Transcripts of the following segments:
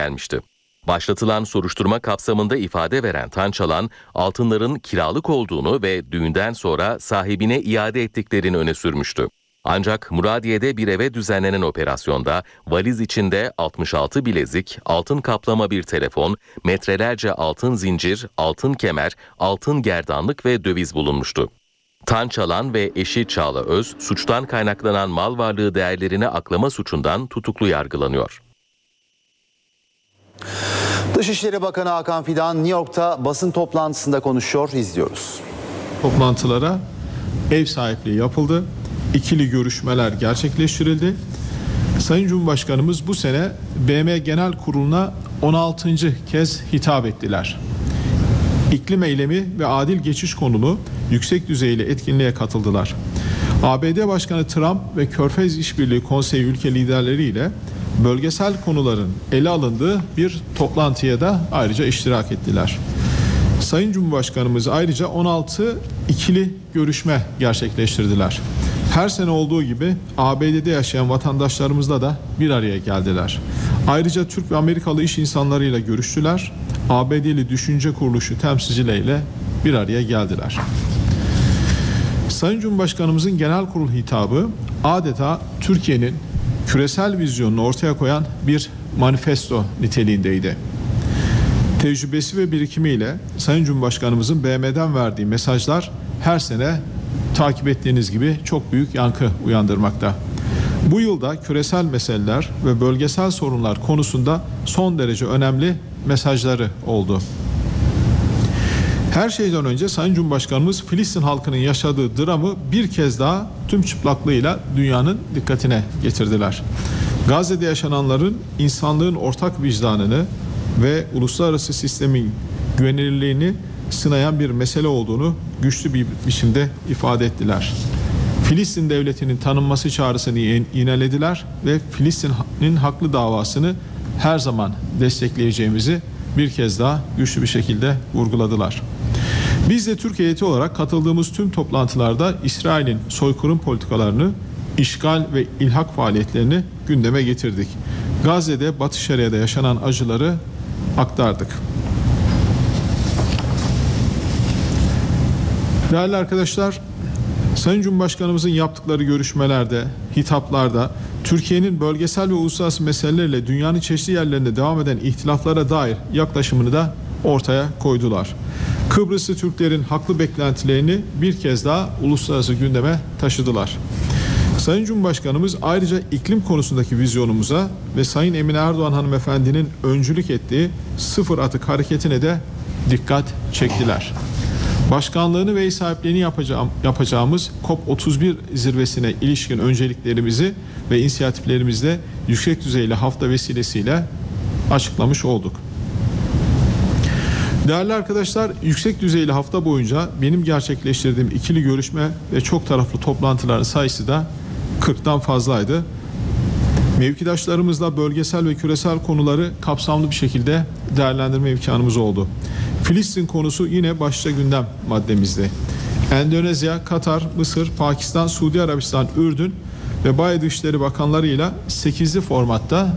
gelmişti. Başlatılan soruşturma kapsamında ifade veren Tançalan, altınların kiralık olduğunu ve düğünden sonra sahibine iade ettiklerini öne sürmüştü. Ancak Muradiye'de bir eve düzenlenen operasyonda valiz içinde 66 bilezik, altın kaplama bir telefon, metrelerce altın zincir, altın kemer, altın gerdanlık ve döviz bulunmuştu. Tançalan ve eşi Çağla Öz, suçtan kaynaklanan mal varlığı değerlerini aklama suçundan tutuklu yargılanıyor. Dışişleri Bakanı Hakan Fidan New York'ta basın toplantısında konuşuyor, izliyoruz. Toplantılara ev sahipliği yapıldı. İkili görüşmeler gerçekleştirildi. Sayın Cumhurbaşkanımız bu sene BM Genel Kurulu'na 16. kez hitap ettiler. İklim eylemi ve adil geçiş konulu yüksek düzeyli etkinliğe katıldılar. ABD Başkanı Trump ve Körfez İşbirliği Konseyi ülke liderleriyle bölgesel konuların ele alındığı bir toplantıya da ayrıca iştirak ettiler. Sayın Cumhurbaşkanımız ayrıca 16 ikili görüşme gerçekleştirdiler. Her sene olduğu gibi ABD'de yaşayan vatandaşlarımızla da bir araya geldiler. Ayrıca Türk ve Amerikalı iş insanlarıyla görüştüler. ABD'li Düşünce Kuruluşu temsilcileriyle bir araya geldiler. Sayın Cumhurbaşkanımızın genel kurul hitabı adeta Türkiye'nin küresel vizyonunu ortaya koyan bir manifesto niteliğindeydi. Tecrübesi ve birikimiyle Sayın Cumhurbaşkanımızın BM'den verdiği mesajlar her sene takip ettiğiniz gibi çok büyük yankı uyandırmakta. Bu yılda küresel meseleler ve bölgesel sorunlar konusunda son derece önemli mesajları oldu. Her şeyden önce Sayın Cumhurbaşkanımız Filistin halkının yaşadığı dramı bir kez daha tüm çıplaklığıyla dünyanın dikkatine getirdiler. Gazze'de yaşananların insanlığın ortak vicdanını ve uluslararası sistemin güvenilirliğini sınayan bir mesele olduğunu güçlü bir biçimde ifade ettiler. Filistin devletinin tanınması çağrısını yinelediler ve Filistin'in haklı davasını her zaman destekleyeceğimizi bir kez daha güçlü bir şekilde vurguladılar. Biz de Türkiye heyeti olarak katıldığımız tüm toplantılarda İsrail'in soykırım politikalarını, işgal ve ilhak faaliyetlerini gündeme getirdik. Gazze'de, Batı Şeria'da yaşanan acıları aktardık. Değerli arkadaşlar, Sayın Cumhurbaşkanımızın yaptıkları görüşmelerde, hitaplarda Türkiye'nin bölgesel ve uluslararası meselelerle dünyanın çeşitli yerlerinde devam eden ihtilaflara dair yaklaşımını da ortaya koydular. Kıbrıslı Türklerin haklı beklentilerini bir kez daha uluslararası gündeme taşıdılar. Sayın Cumhurbaşkanımız ayrıca iklim konusundaki vizyonumuza ve Sayın Emine Erdoğan hanımefendinin öncülük ettiği sıfır atık hareketine de dikkat çektiler. Başkanlığını ve sahipliğini yapacağımız COP31 zirvesine ilişkin önceliklerimizi ve inisiyatiflerimizde yüksek düzeyli hafta vesilesiyle açıklamış olduk. Değerli arkadaşlar, yüksek düzeyli hafta boyunca benim gerçekleştirdiğim ikili görüşme ve çok taraflı toplantıların sayısı da 40'tan fazlaydı. Mevkidaşlarımızla bölgesel ve küresel konuları kapsamlı bir şekilde değerlendirme imkanımız oldu. Filistin konusu yine başlıca gündem maddemizde. Endonezya, Katar, Mısır, Pakistan, Suudi Arabistan, Ürdün ve Bayi Dışişleri Bakanlarıyla 8'li formatta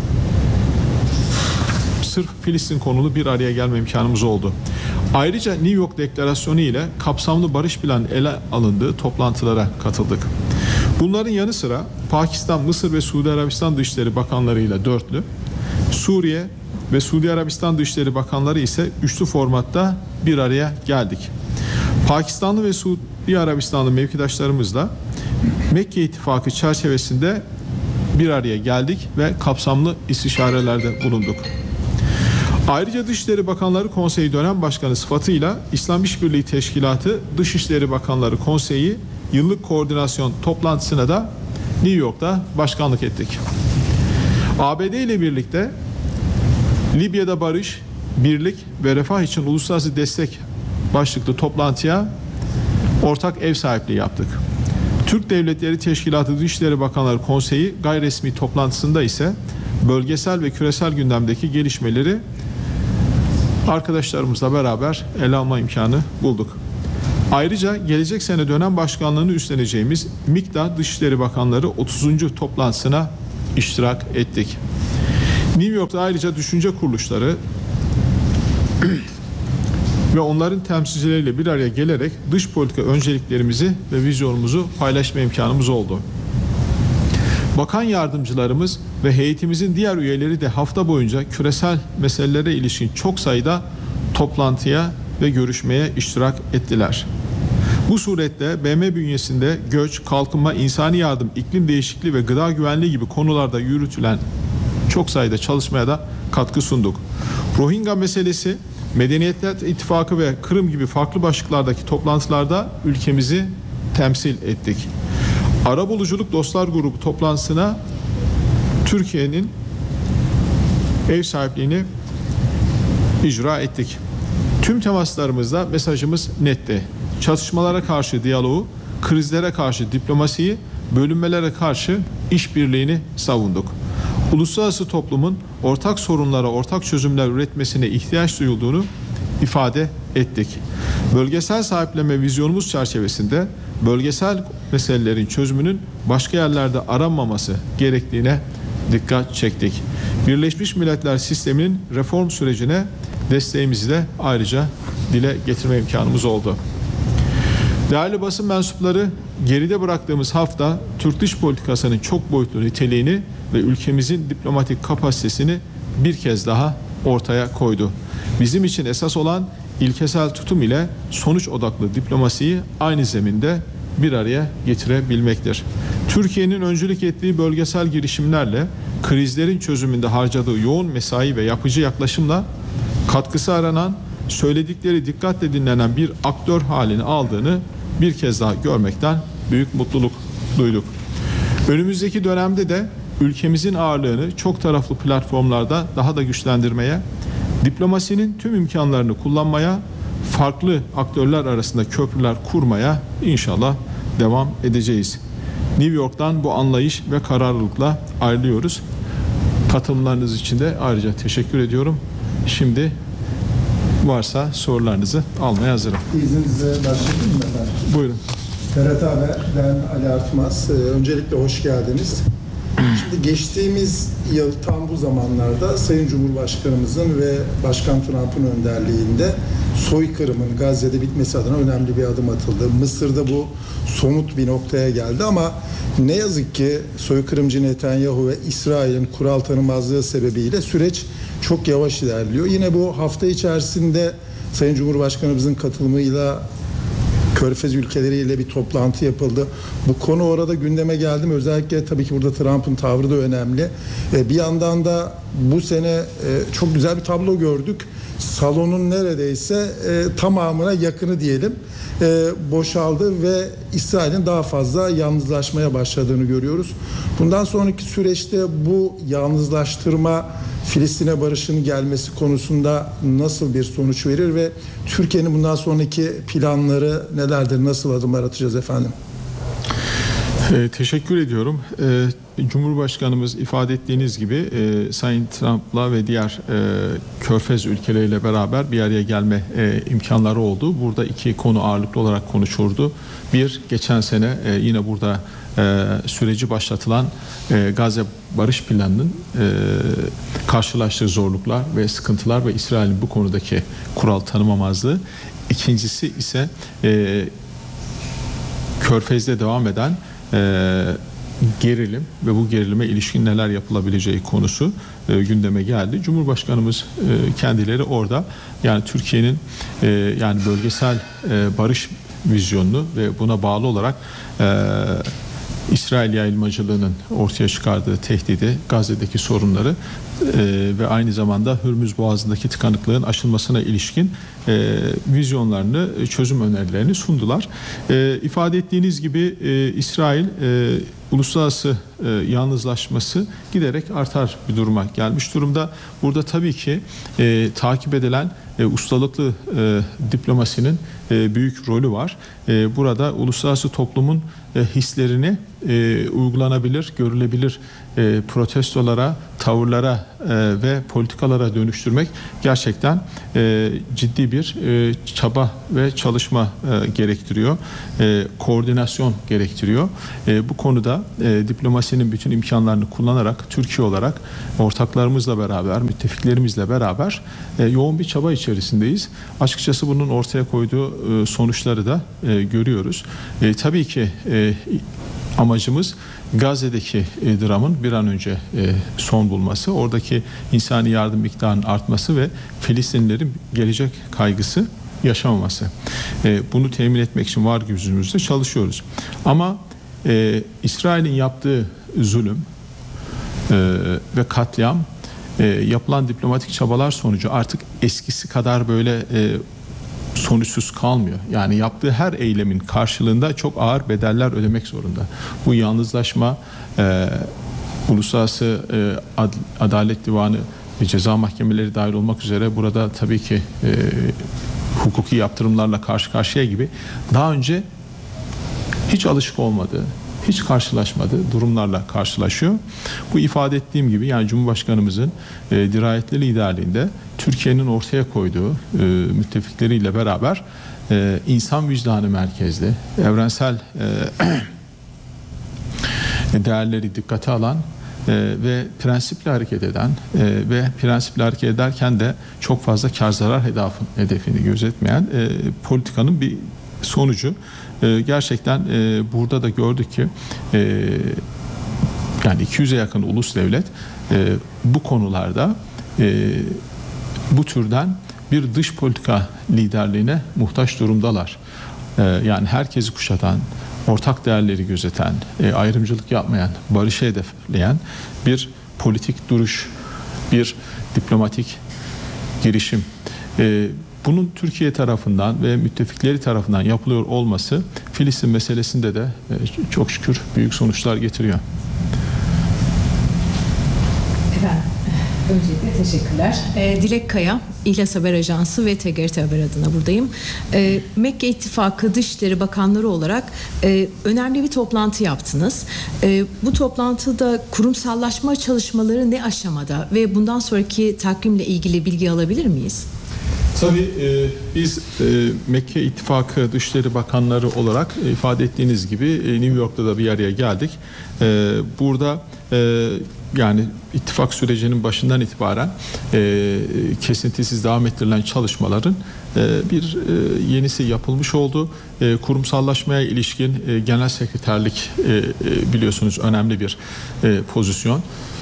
sırf Filistin konulu bir araya gelme imkanımız oldu. Ayrıca New York Deklarasyonu ile kapsamlı barış planı ele alındığı toplantılara katıldık. Bunların yanı sıra Pakistan, Mısır ve Suudi Arabistan Dışişleri Bakanlarıyla dörtlü, Suriye ve Suudi Arabistan Dışişleri Bakanları ise üçlü formatta bir araya geldik. Pakistanlı ve Suudi Arabistanlı mevkidaşlarımızla Mekke İttifakı çerçevesinde bir araya geldik ve kapsamlı istişarelerde bulunduk. Ayrıca Dışişleri Bakanları Konseyi Dönem Başkanı sıfatıyla İslam İşbirliği Teşkilatı Dışişleri Bakanları Konseyi yıllık koordinasyon toplantısına da New York'ta başkanlık ettik. ABD ile birlikte Libya'da barış, birlik ve refah için uluslararası destek başlıklı toplantıya ortak ev sahipliği yaptık. Türk Devletleri Teşkilatı Dışişleri Bakanları Konseyi gayri resmi toplantısında ise bölgesel ve küresel gündemdeki gelişmeleri arkadaşlarımızla beraber ele alma imkanı bulduk. Ayrıca gelecek sene dönem başkanlığını üstleneceğimiz MİKTA Dışişleri Bakanları 30. toplantısına iştirak ettik. New York'ta ayrıca düşünce kuruluşları ve onların temsilcileriyle bir araya gelerek dış politika önceliklerimizi ve vizyonumuzu paylaşma imkanımız oldu. Bakan yardımcılarımız ve heyetimizin diğer üyeleri de hafta boyunca küresel meselelere ilişkin çok sayıda toplantıya ve görüşmeye iştirak ettiler. Bu suretle BM bünyesinde göç, kalkınma, insani yardım, iklim değişikliği ve gıda güvenliği gibi konularda yürütülen çok sayıda çalışmaya da katkı sunduk. Rohingya meselesi, Medeniyetler İttifakı ve Kırım gibi farklı başlıklardaki toplantılarda ülkemizi temsil ettik. Arabuluculuk Dostlar Grubu toplantısına Türkiye'nin ev sahipliğini icra ettik. Tüm temaslarımızda mesajımız netti. Çatışmalara karşı diyaloğu, krizlere karşı diplomasiyi, bölünmelere karşı işbirliğini savunduk. Uluslararası toplumun ortak sorunlara ortak çözümler üretmesine ihtiyaç duyulduğunu ifade ettik. Bölgesel sahiplenme vizyonumuz çerçevesinde bölgesel meselelerin çözümünün başka yerlerde aranmaması gerektiğine dikkat çektik. Birleşmiş Milletler sisteminin reform sürecine desteğimizi de ayrıca dile getirme imkanımız oldu. Değerli basın mensupları, geride bıraktığımız hafta Türk dış politikasının çok boyutlu niteliğini ve ülkemizin diplomatik kapasitesini bir kez daha ortaya koydu. Bizim için esas olan ilkesel tutum ile sonuç odaklı diplomasiyi aynı zeminde bir araya getirebilmektir. Türkiye'nin öncülük ettiği bölgesel girişimlerle, krizlerin çözümünde harcadığı yoğun mesai ve yapıcı yaklaşımla katkısı aranan, söyledikleri dikkatle dinlenen bir aktör halini aldığını bir kez daha görmekten büyük mutluluk duyduk. Önümüzdeki dönemde de ülkemizin ağırlığını çok taraflı platformlarda daha da güçlendirmeye, diplomasinin tüm imkanlarını kullanmaya, farklı aktörler arasında köprüler kurmaya inşallah devam edeceğiz. New York'tan bu anlayış ve kararlılıkla ayrılıyoruz. Katılımlarınız için de ayrıca teşekkür ediyorum. Şimdi varsa sorularınızı almaya hazırım. İzninizle başlayayım mı efendim? Buyurun. TRT Haber'den Ali Artmaz. Öncelikle hoş geldiniz. Şimdi geçtiğimiz yıl tam bu zamanlarda Sayın Cumhurbaşkanımızın ve Başkan Trump'ın önderliğinde soykırımın Gazze'de bitmesi adına önemli bir adım atıldı. Mısır'da bu somut bir noktaya geldi ama ne yazık ki soykırımcı Netanyahu ve İsrail'in kural tanımazlığı sebebiyle süreç çok yavaş ilerliyor. Yine bu hafta içerisinde Sayın Cumhurbaşkanımızın katılımıyla Körfez ülkeleriyle bir toplantı yapıldı. Bu konu orada gündeme geldi mi? Özellikle tabii ki burada Trump'ın tavrı da önemli. Bir yandan da bu sene çok güzel bir tablo gördük. Salonun neredeyse tamamına yakını diyelim boşaldı ve İsrail'in daha fazla yalnızlaşmaya başladığını görüyoruz. Bundan sonraki süreçte bu yalnızlaştırma Filistin'e barışın gelmesi konusunda nasıl bir sonuç verir ve Türkiye'nin bundan sonraki planları nelerdir? Nasıl adımlar atacağız efendim? Teşekkür ediyorum. Cumhurbaşkanımız ifade ettiğiniz gibi Sayın Trump'la ve diğer Körfez ülkeleriyle beraber bir araya gelme imkanları oldu. Burada iki konu ağırlıklı olarak konuşuldu. Bir, geçen sene yine burada süreci başlatılan Gazze barış planının karşılaştığı zorluklar ve sıkıntılar ve İsrail'in bu konudaki kural tanımamazlığı. İkincisi ise Körfez'de devam eden gerilim ve bu gerilime ilişkin neler yapılabileceği konusu gündeme geldi. Cumhurbaşkanımız kendileri orada yani Türkiye'nin yani bölgesel barış vizyonunu ve buna bağlı olarak İsrail yayılmacılığının ortaya çıkardığı tehdidi, Gazze'deki sorunları ve aynı zamanda Hürmüz Boğazı'ndaki tıkanıklığın aşılmasına ilişkin vizyonlarını, çözüm önerilerini sundular. İfade ettiğiniz gibi İsrail uluslararası yalnızlaşması giderek artar bir duruma gelmiş durumda. Burada tabii ki takip edilen ustalıklı diplomasinin büyük rolü var. Burada uluslararası toplumun hislerini uygulanabilir, görülebilir protestolara, tavırlara ve politikalara dönüştürmek gerçekten ciddi bir çaba ve çalışma gerektiriyor. Koordinasyon gerektiriyor. Bu konuda diplomasinin bütün imkanlarını kullanarak Türkiye olarak ortaklarımızla beraber, müttefiklerimizle beraber yoğun bir çaba içerisindeyiz. Açıkçası bunun ortaya koyduğu sonuçları da görüyoruz. Tabii ki amacımız Gazze'deki dramın bir an önce son bulması, oradaki insani yardım miktarının artması ve Filistinlilerin gelecek kaygısı yaşamaması. Bunu temin etmek için var gücümüzle çalışıyoruz. Ama İsrail'in yaptığı zulüm ve katliam yapılan diplomatik çabalar sonucu artık eskisi kadar böyle sonuçsuz kalmıyor. Yani yaptığı her eylemin karşılığında çok ağır bedeller ödemek zorunda. Bu yalnızlaşma, Uluslararası Adalet Divanı ve ceza mahkemeleri dahil olmak üzere burada tabii ki hukuki yaptırımlarla karşı karşıya gibi daha önce hiç alışık olmadığı, hiç karşılaşmadığı durumlarla karşılaşıyor. Bu ifade ettiğim gibi yani Cumhurbaşkanımızın dirayetli liderliğinde Türkiye'nin ortaya koyduğu müttefikleriyle beraber insan vicdanı merkezli, evrensel değerleri dikkate alan ve prensiple hareket eden ve prensiple hareket ederken de çok fazla kar zarar hedefini gözetmeyen politikanın bir sonucu. Gerçekten burada da gördük ki yani 200'e yakın ulus devlet bu konularda bu türden bir dış politika liderliğine muhtaç durumdalar. Yani herkesi kuşatan, ortak değerleri gözeten, ayrımcılık yapmayan, barışı hedefleyen bir politik duruş, bir diplomatik girişim. Bunun Türkiye tarafından ve müttefikleri tarafından yapılıyor olması Filistin meselesinde de çok şükür büyük sonuçlar getiriyor. Efendim, öncelikle teşekkürler. Dilek Kaya, İhlas Haber Ajansı ve TGRT Haber adına buradayım. Mekke İttifakı Dışişleri Bakanları olarak önemli bir toplantı yaptınız. Bu toplantıda kurumsallaşma çalışmaları ne aşamada ve bundan sonraki takvimle ilgili bilgi alabilir miyiz? Tabii biz Mekke İttifakı Dışişleri Bakanları olarak ifade ettiğiniz gibi New York'ta da bir araya geldik. Burada yani ittifak sürecinin başından itibaren kesintisiz devam ettirilen çalışmaların bir yenisi yapılmış oldu. Kurumsallaşmaya ilişkin genel sekreterlik biliyorsunuz önemli bir pozisyon.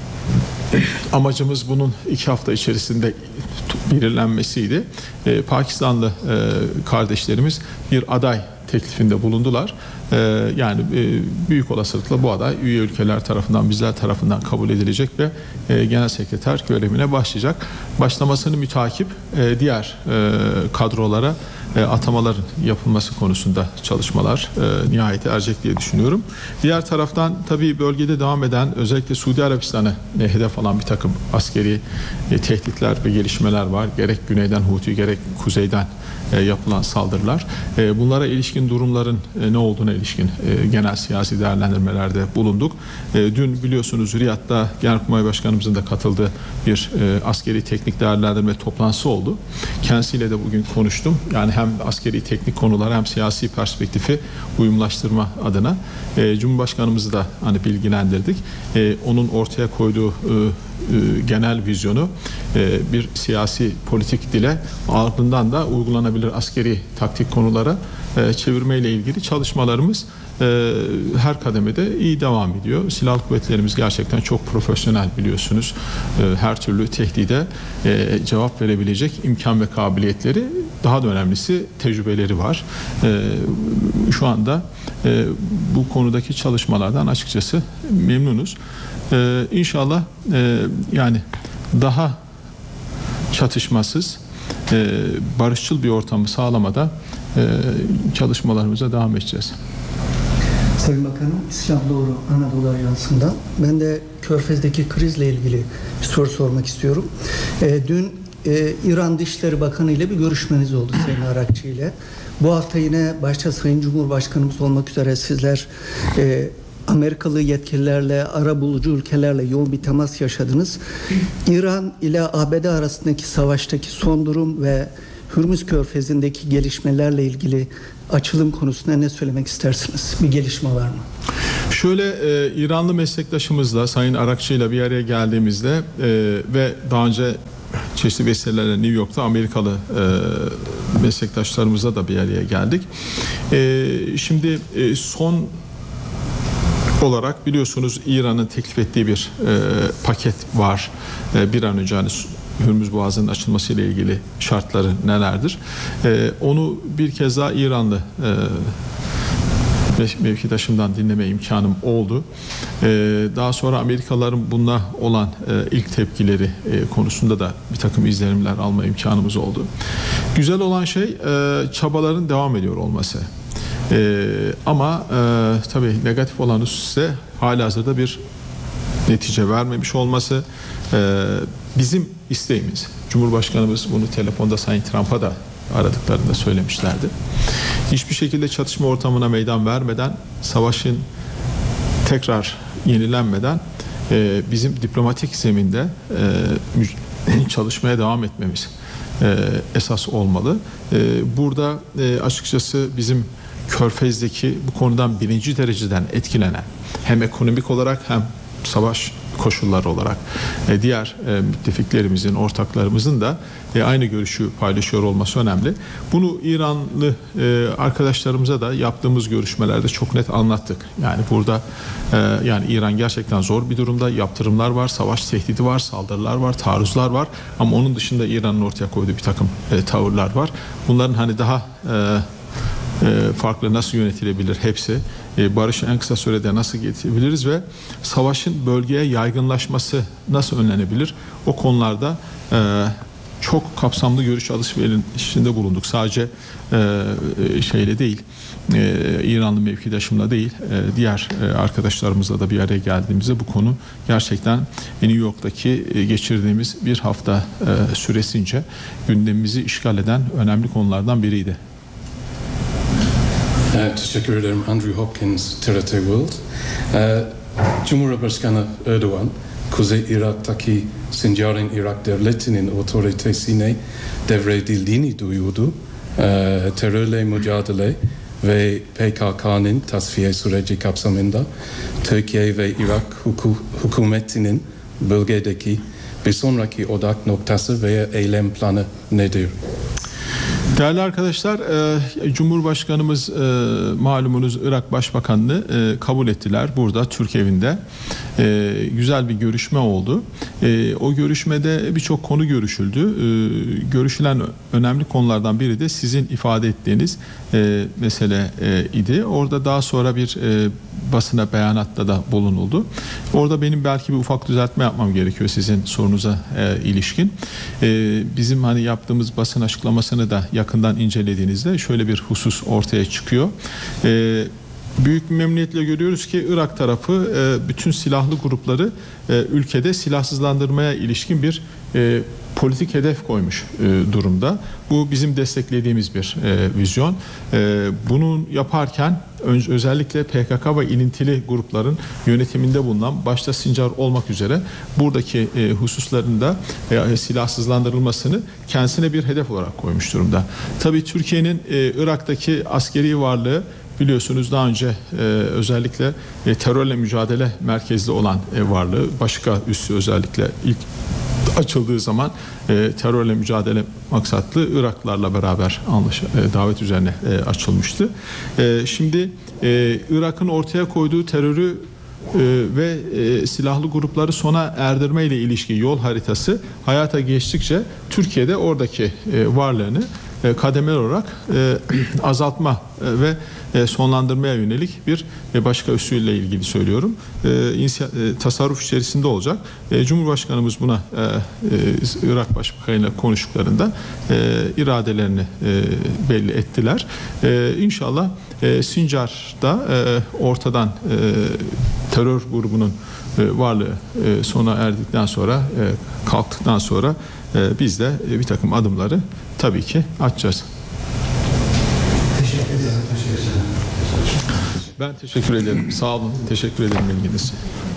Amacımız bunun 2 hafta içerisinde belirlenmesiydi. Pakistanlı kardeşlerimiz bir aday teklifinde bulundular. Yani büyük olasılıkla bu aday üye ülkeler tarafından, bizler tarafından kabul edilecek ve genel sekreter görevine başlayacak. Başlamasını mütakip diğer kadrolara atamaların yapılması konusunda çalışmalar nihayete erecek diye düşünüyorum. Diğer taraftan tabii bölgede devam eden özellikle Suudi Arabistan'ı hedef alan bir takım askeri tehditler ve gelişmeler var. Gerek güneyden Huti gerek kuzeyden yapılan saldırılar. Bunlara ilişkin durumların ne olduğuna ilişkin genel siyasi değerlendirmelerde bulunduk. Dün biliyorsunuz Riyad'da Genelkurmay Başkanımızın da katıldığı bir askeri teknik değerlendirme toplantısı oldu. Kendisiyle de bugün konuştum. Yani hem askeri teknik konuları hem siyasi perspektifi uyumlaştırma adına Cumhurbaşkanımızı da hani bilgilendirdik. Onun ortaya koyduğu genel vizyonu bir siyasi politik dile ardından da uygulanabilir askeri taktik konulara çevirmeyle ilgili çalışmalarımız her kademede iyi devam ediyor. Silahlı kuvvetlerimiz gerçekten çok profesyonel biliyorsunuz. Her türlü tehdide cevap verebilecek imkan ve kabiliyetleri, daha da önemlisi tecrübeleri var. Şu anda bu konudaki çalışmalardan açıkçası memnunuz. İnşallah yani daha çatışmasız, barışçıl bir ortamı sağlamada çalışmalarımıza devam edeceğiz. Sayın Bakanım, İslam Doğru Anadolu Ajansı'ndan. Ben de Körfez'deki krizle ilgili bir soru sormak istiyorum. Dün İran Dışişleri Bakanı ile bir görüşmeniz oldu Sayın Arakçı ile. Bu hafta yine başta Sayın Cumhurbaşkanımız olmak üzere sizler Amerikalı yetkililerle, arabulucu ülkelerle yoğun bir temas yaşadınız. İran ile ABD arasındaki savaştaki son durum ve Hürmüz Körfezi'ndeki gelişmelerle ilgili açılım konusunda ne söylemek istersiniz? Bir gelişme var mı? Şöyle İranlı meslektaşımızla, Sayın Arakçı'yla bir araya geldiğimizde ve daha önce çeşitli vesilelerle New York'ta Amerikalı meslektaşlarımızla da bir araya geldik. Şimdi son olarak biliyorsunuz İran'ın teklif ettiği bir paket var. Bir an önce hani Hürmüz Boğazı'nın açılması ile ilgili şartları nelerdir? Onu bir kez daha İranlı mevkidaşımdan dinleme imkanım oldu. Daha sonra Amerikalıların buna olan ilk tepkileri konusunda da bir takım izlenimler alma imkanımız oldu. Güzel olan şey çabaların devam ediyor olması. Ama tabii negatif olan ise halihazırda bir netice vermemiş olması. Bizim isteğimiz, Cumhurbaşkanımız bunu telefonda Sayın Trump'a da aradıklarında söylemişlerdi. Hiçbir şekilde çatışma ortamına meydan vermeden, savaşın tekrar yenilenmeden bizim diplomatik zeminde çalışmaya devam etmemiz esas olmalı. Burada açıkçası bizim Körfez'deki bu konudan birinci dereceden etkilenen, hem ekonomik olarak hem savaş koşulları olarak diğer müttefiklerimizin, ortaklarımızın da aynı görüşü paylaşıyor olması önemli. Bunu İranlı arkadaşlarımıza da yaptığımız görüşmelerde çok net anlattık. Yani burada yani İran gerçekten zor bir durumda. Yaptırımlar var, savaş tehdidi var, saldırılar var, taarruzlar var. Ama onun dışında İran'ın ortaya koyduğu bir takım tavırlar var. Bunların hani daha farklı nasıl yönetilebilir hepsi, barışı en kısa sürede nasıl getirebiliriz ve savaşın bölgeye yaygınlaşması nasıl önlenebilir, o konularda çok kapsamlı görüş alışverişinde bulunduk. Sadece şeyle değil, İranlı mevkidaşımla değil, diğer arkadaşlarımızla da bir araya geldiğimizde bu konu gerçekten New York'taki geçirdiğimiz bir hafta süresince gündemimizi işgal eden önemli konulardan biriydi. Teşekkür ederim. Andrew Hopkins, TRT World. Cumhurbaşkanı Erdoğan, Kuzey Irak'taki Sincar'ın Irak devletinin otoritesine devredildiğini duyurdu. Terörle mücadele ve PKK'nın tasfiye süreci kapsamında Türkiye ve Irak hükümetinin bölgedeki bir sonraki odak noktası veya eylem planı nedir? Değerli arkadaşlar, Cumhurbaşkanımız malumunuz Irak Başbakanı'nı kabul ettiler burada Türk evinde. Güzel bir görüşme oldu. O görüşmede birçok konu görüşüldü. Görüşülen önemli konulardan biri de sizin ifade ettiğiniz mesele idi. Orada daha sonra bir basına beyanatta da bulunuldu. Orada benim belki bir ufak düzeltme yapmam gerekiyor sizin sorunuza ilişkin. Bizim hani yaptığımız basın açıklamasını da yakından incelediğinizde şöyle bir husus ortaya çıkıyor. Büyük bir memnuniyetle görüyoruz ki Irak tarafı bütün silahlı grupları ülkede silahsızlandırmaya ilişkin bir politik hedef koymuş durumda. Bu bizim desteklediğimiz bir vizyon. Bunun yaparken özellikle PKK ve ilintili grupların yönetiminde bulunan başta Sincar olmak üzere buradaki hususların da silahsızlandırılmasını kendisine bir hedef olarak koymuş durumda. Tabii Türkiye'nin Irak'taki askeri varlığı biliyorsunuz daha önce özellikle terörle mücadele merkezli olan varlığı başka üssü özellikle ilk açıldığı zaman terörle mücadele maksatlı Iraklılarla beraber davet üzerine açılmıştı. Şimdi Irak'ın ortaya koyduğu terörü ve silahlı grupları sona erdirme ile ilişki yol haritası hayata geçtikçe Türkiye'de oradaki varlığını kademeli olarak azaltma ve sonlandırmaya yönelik bir başka üsülle ilgili söylüyorum. Tasarruf içerisinde olacak. Cumhurbaşkanımız buna Irak Başbakanı'yla konuştuklarında iradelerini belli ettiler. İnşallah Sincar'da ortadan terör grubunun varlığı sona erdikten sonra kalktıktan sonra biz de bir takım adımları tabii ki atacağız. Teşekkür ederim. Ben teşekkür ederim. Sağ olun. Teşekkür ederim ilginiz.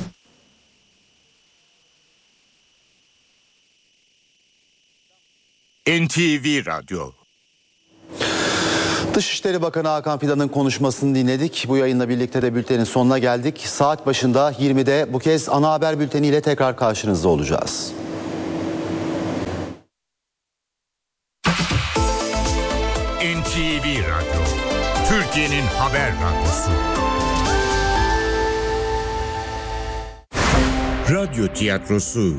NTV Radyo. Dışişleri Bakanı Hakan Fidan'ın konuşmasını dinledik. Bu yayınla birlikte de bültenin sonuna geldik. Saat başında 20'de bu kez ana haber bülteniyle tekrar karşınızda olacağız. NTV Radyo. Türkiye'nin haber radyosu. Radyo tiyatrosu.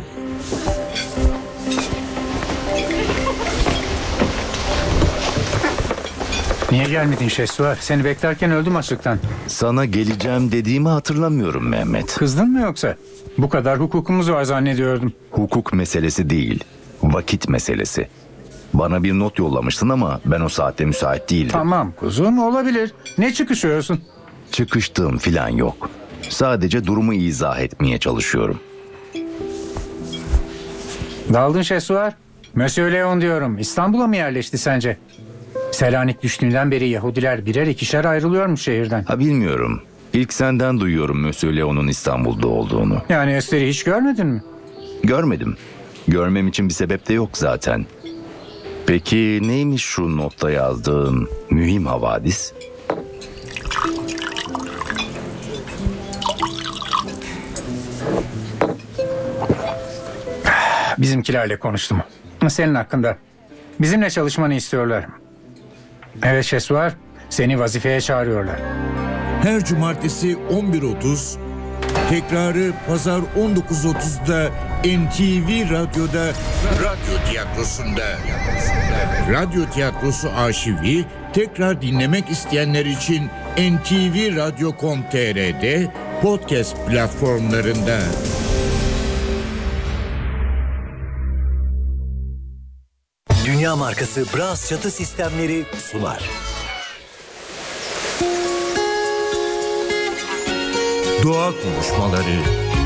Niye gelmedin Şehsuvar? Seni beklerken öldüm açlıktan. Sana geleceğim dediğimi hatırlamıyorum Mehmet. Kızdın mı yoksa? Bu kadar hukukumuz var zannediyordum. Hukuk meselesi değil, vakit meselesi. Bana bir not yollamıştın ama ben o saatte müsait değildim. Tamam kuzum, olabilir. Ne çıkışıyorsun? Çıkıştığım filan yok. Sadece durumu izah etmeye çalışıyorum. Daldın Şehsuvar. Monsieur Leon diyorum. İstanbul'a mı yerleşti sence? Selanik düştüğünden beri Yahudiler birer ikişer ayrılıyormuş şehirden. Ha, bilmiyorum. İlk senden duyuyorum Monsieur Leon'un İstanbul'da olduğunu. Yani Esther'i hiç görmedin mi? Görmedim. Görmem için bir sebep de yok zaten. Peki neymiş şu notta yazdığım mühim havadis? Bizimkilerle konuştum. Senin hakkında. Bizimle çalışmanı istiyorlar. Evet Şehsuvar, seni vazifeye çağırıyorlar. Her cumartesi 11.30, tekrarı pazar 19.30'da NTV Radyo'da Radyo Tiyatrosu'nda. Radyo Tiyatrosu arşivi tekrar dinlemek isteyenler için ntvradyo.com.tr'de podcast platformlarında. Dünya markası Bras çatı sistemleri sunar. Doğa konuşmaları.